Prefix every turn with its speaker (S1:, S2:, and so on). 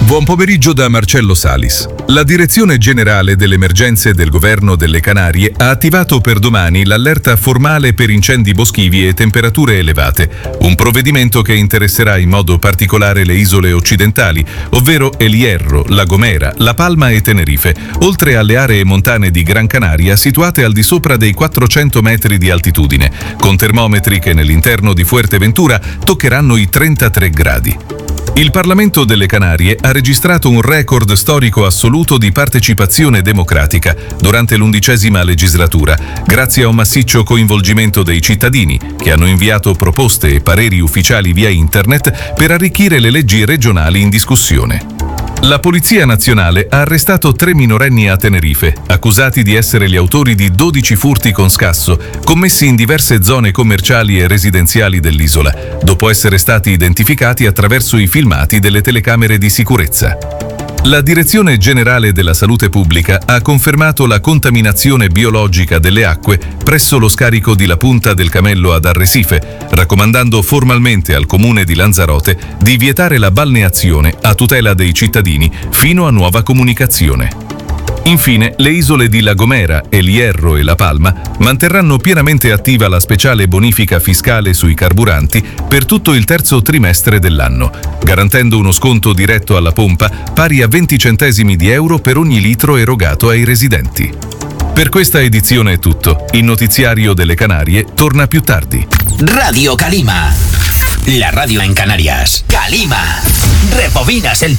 S1: Buon pomeriggio da Marcello Salis. La Direzione Generale delle Emergenze del Governo delle Canarie ha attivato per domani l'allerta formale per incendi boschivi e temperature elevate, un provvedimento che interesserà in modo particolare le isole occidentali, ovvero El Hierro, La Gomera, La Palma e Tenerife, oltre alle aree montane di Gran Canaria situate al di sopra dei 400 metri di altitudine, con termometri che nell'interno di Fuerteventura toccheranno i 33 gradi. Il Parlamento delle Canarie ha registrato un record storico assoluto di partecipazione democratica durante l'11ª legislatura, grazie a un massiccio coinvolgimento dei cittadini, che hanno inviato proposte e pareri ufficiali via internet per arricchire le leggi regionali in discussione. La Polizia Nazionale ha arrestato 3 minorenni a Tenerife, accusati di essere gli autori di 12 furti con scasso, commessi in diverse zone commerciali e residenziali dell'isola, dopo essere stati identificati attraverso i filmati delle telecamere di sicurezza. La Direzione Generale della Salute Pubblica ha confermato la contaminazione biologica delle acque presso lo scarico di La Punta del Camello ad Arrecife, raccomandando formalmente al comune di Lanzarote di vietare la balneazione a tutela dei cittadini fino a nuova comunicazione. Infine, le isole di La Gomera, El Hierro e La Palma manterranno pienamente attiva la speciale bonifica fiscale sui carburanti per tutto il terzo trimestre dell'anno, garantendo uno sconto diretto alla pompa pari a 20 centesimi di euro per ogni litro erogato ai residenti. Per questa edizione è tutto. Il notiziario delle Canarie torna più tardi.
S2: Radio Calima, la radio en Canarias. Calima, rebobinas el